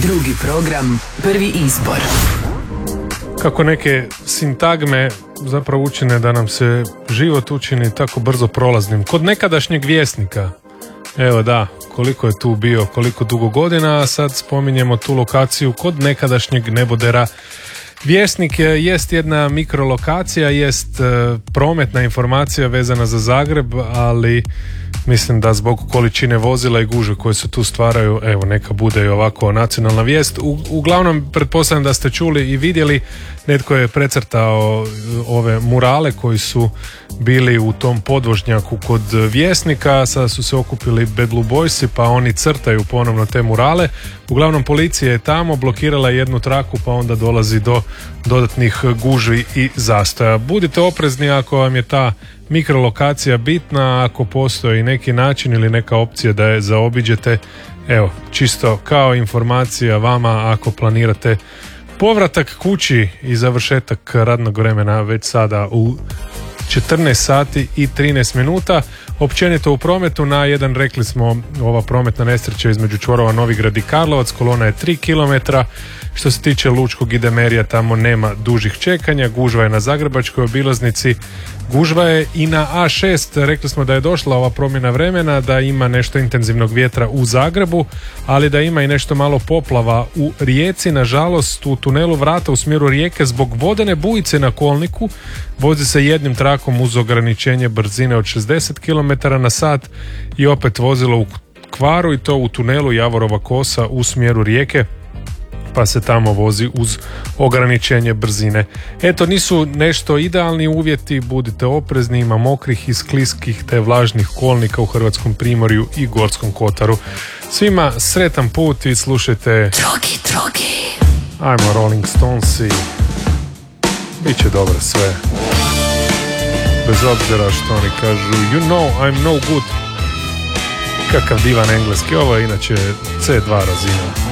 Drugi program, prvi izbor. Kako neke sintagme zapravo učine da nam se život učini tako brzo prolaznim. Kod nekadašnjeg Vjesnika, evo da, koliko je tu bio, koliko dugo godina, a sad spominjemo tu lokaciju kod nekadašnjeg nebodera. Vjesnik jest jedna mikrolokacija, jest prometna informacija vezana za Zagreb, ali mislim da zbog količine vozila i gužve koje se tu stvaraju, evo neka bude i ovako nacionalna vijest. Uglavnom, pretpostavljam da ste čuli i vidjeli, netko je precrtao ove murale koji su bili u tom podvožnjaku kod Vjesnika, sada su se okupili Bad Blue Boysi pa oni crtaju ponovno te murale. Uglavnom policija je tamo, blokirala jednu traku pa onda dolazi do dodatnih gužvi i zastoja. Budite oprezni ako vam je ta mikrolokacija bitna, ako postoji neki način ili neka opcija da je zaobiđete, evo, čisto kao informacija vama ako planirate povratak kući i završetak radnog vremena već sada u 14 sati i 13 minuta. Općenito u prometu na jedan, rekli smo, ova prometna nesreća između čvorova Novigrad i Karlovac, kolona je 3 km. Što se tiče Lučkog i Demerija, tamo nema dužih čekanja, gužva je na Zagrebačkoj obilaznici, gužva je i na A6, rekli smo da je došla ova promjena vremena, da ima nešto intenzivnog vjetra u Zagrebu, ali da ima i nešto malo poplava u Rijeci. Nažalost, u tunelu Vrata u smjeru Rijeke zbog vodene bujice na kolniku vozi se jednim trakom uz ograničenje brzine od 60 km na sat i opet vozilo u kvaru, i to u tunelu Javorova Kosa u smjeru Rijeke, pa se tamo vozi uz ograničenje brzine. Eto, nisu nešto idealni uvjeti, budite oprezni, ima mokrih i skliskih te vlažnih kolnika u Hrvatskom primorju i Gorskom kotaru. Svima sretan put i slušajte Drogi. ajmo Rolling Stonesi, bit će dobro sve, bez obzira što oni kažu you know I'm no good. Kakav divan engleski, ovo je inače C2 razina.